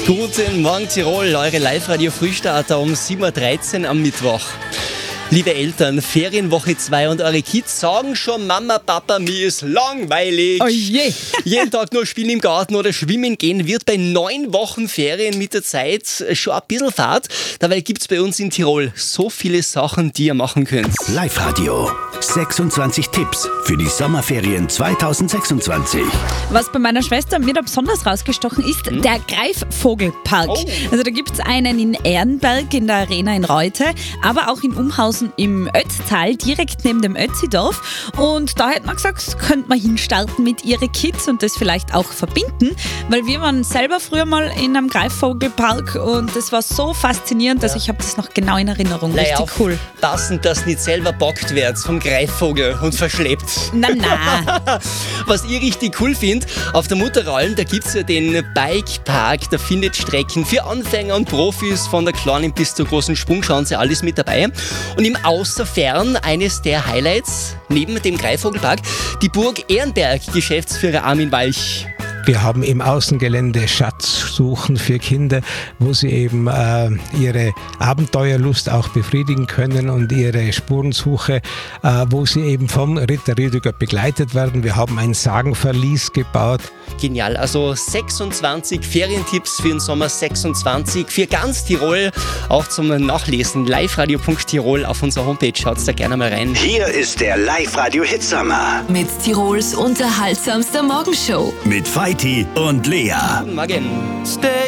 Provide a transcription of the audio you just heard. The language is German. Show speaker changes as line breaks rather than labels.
Guten Morgen Tirol, eure Live-Radio-Frühstarter um 7.13 Uhr am Mittwoch. Liebe Eltern, Ferienwoche 2 und eure Kids sagen schon, Mama, Papa, mir ist langweilig.
Oh je.
Jeden Tag nur spielen im Garten oder schwimmen gehen wird bei 9 Wochen Ferien mit der Zeit schon ein bisschen Fahrt. Dabei gibt es bei uns in Tirol so viele Sachen, die ihr machen könnt.
Live-Radio. 26 Tipps für die Sommerferien 2026.
Was bei meiner Schwester mir da besonders rausgestochen ist, der Greifvogelpark.
Oh.
Also da gibt es einen in Ehrenberg in der Arena in Reute, aber auch in Umhausen im Ötztal, direkt neben dem Ötzidorf. Und da hätte man gesagt, könnte man hinstarten mit ihren Kids und das vielleicht auch verbinden, weil wir waren selber früher mal in einem Greifvogelpark und das war so faszinierend, dass ich habe das noch genau in Erinnerung. Richtig cool.
Passend, dass nicht selber bockt wird vom Greifvogel und verschleppt.
Na.
Was ich richtig cool finde, auf der Mutteralm, da gibt es ja den Bikepark, da findet Strecken für Anfänger und Profis von der kleinen bis zur großen Sprungschanze, alles mit dabei. Und im Außerfern eines der Highlights, neben dem Greifvogelpark, die Burg Ehrenberg, Geschäftsführer Armin Walch.
Wir haben im Außengelände Schatzsuchen für Kinder, wo sie eben ihre Abenteuerlust auch befriedigen können und ihre Spurensuche, wo sie eben vom Ritter Rüdiger begleitet werden. Wir haben ein Sagenverlies gebaut.
Genial, also 26 Ferientipps für den Sommer 26 für ganz Tirol, auch zum Nachlesen. liveradio.tirol auf unserer Homepage, schaut da gerne mal rein.
Hier ist der Live-Radio-Hitsommer
Mit Tirols unterhaltsamster Morgenshow.
mit Feiti und Lea.
Guten Morgen.